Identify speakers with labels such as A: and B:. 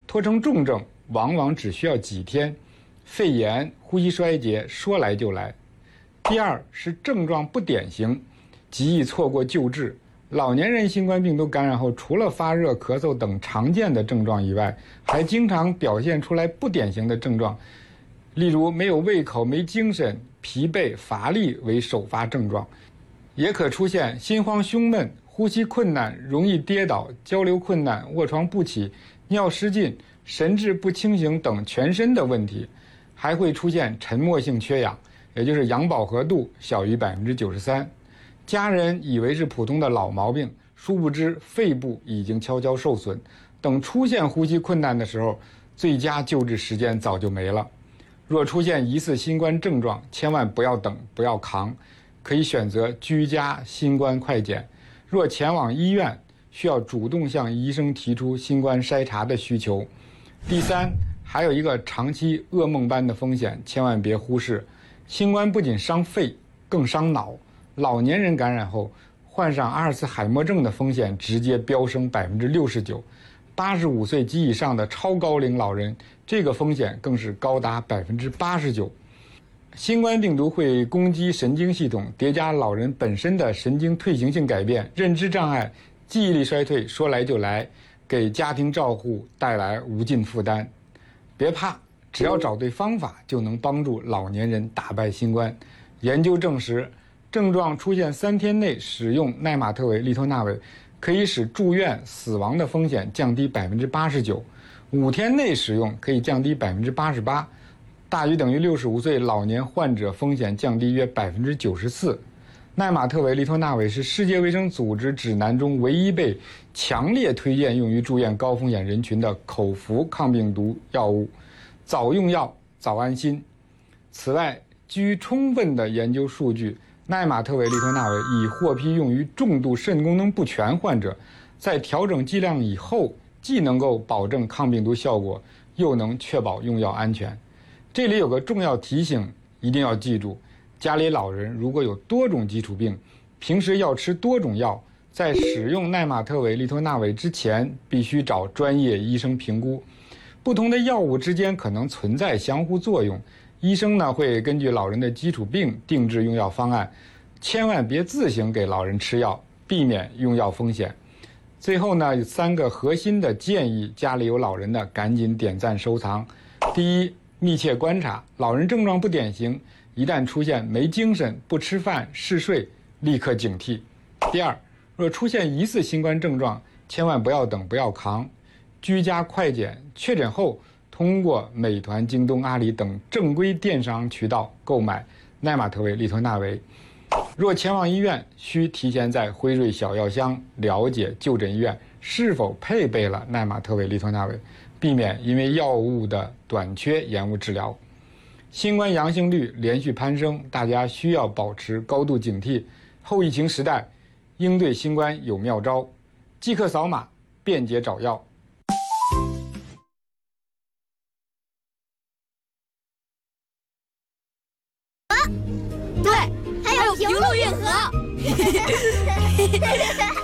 A: 拖成重症往往只需要几天，肺炎、呼吸衰竭说来就来。第二是症状不典型，极易错过救治。老年人新冠病毒感染后，除了发热、咳嗽等常见的症状以外，还经常表现出来不典型的症状，例如没有胃口、没精神、疲惫、乏力为首发症状，也可出现心慌、胸闷、呼吸困难、容易跌倒、交流困难、卧床不起、尿失禁、神志不清醒等全身的问题，还会出现沉默性缺氧，也就是氧饱和度小于93%。家人以为是普通的老毛病，殊不知肺部已经悄悄受损，等出现呼吸困难的时候，最佳救治时间早就没了。若出现疑似新冠症状，千万不要等，不要扛，可以选择居家新冠快检。若前往医院，需要主动向医生提出新冠筛查的需求。第三，还有一个长期噩梦般的风险，千万别忽视。新冠不仅伤肺，更伤脑。老年人感染后，患上阿尔茨海默症的风险直接飙升69%，85岁及以上的超高龄老人，这个风险更是高达89%。新冠病毒会攻击神经系统，叠加老人本身的神经退行性改变、认知障碍、记忆力衰退，说来就来，给家庭照护带来无尽负担。别怕，只要找对方法，就能帮助老年人打败新冠。研究证实，症状出现3天内使用奈玛特韦利托纳韦，可以使住院死亡的风险降低89%，5天内使用可以降低88%，大于等于65岁老年患者风险降低约94%。奈玛特韦利托纳韦是世界卫生组织指南中唯一被强烈推荐用于住院高风险人群的口服抗病毒药物，早用药早安心。此外，基于充分的研究数据，奈玛特韦利托纳韦已获批用于重度肾功能不全患者，在调整剂量以后，既能够保证抗病毒效果，又能确保用药安全。这里有个重要提醒，一定要记住，家里老人如果有多种基础病，平时要吃多种药，在使用奈玛特韦利托纳韦之前，必须找专业医生评估。不同的药物之间可能存在相互作用，医生呢会根据老人的基础病定制用药方案，千万别自行给老人吃药，避免用药风险。最后呢，有3个核心的建议，家里有老人的赶紧点赞收藏。第一，密切观察，老人症状不典型，一旦出现没精神、不吃饭、嗜睡，立刻警惕。第二，若出现疑似新冠症状，千万不要等，不要扛，居家快检，确诊后通过美团、京东、阿里等正规电商渠道购买奈玛特韦利托纳韦。若前往医院，需提前在辉瑞小药箱了解就诊医院是否配备了奈玛特韦利托纳韦，避免因为药物的短缺延误治疗。新冠阳性率连续攀升，大家需要保持高度警惕。后疫情时代，应对新冠有妙招，即刻扫码，便捷找药。
B: 对，还有平路运河。